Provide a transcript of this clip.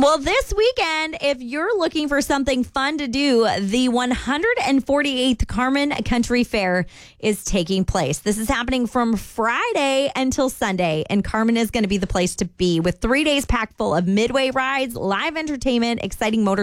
Well, this weekend, if you're looking for something fun to do, the 148th Carmen Country Fair is taking place. This is happening from Friday until Sunday, and Carmen is going to be the place to be with 3 days packed full of midway rides, live entertainment, exciting motor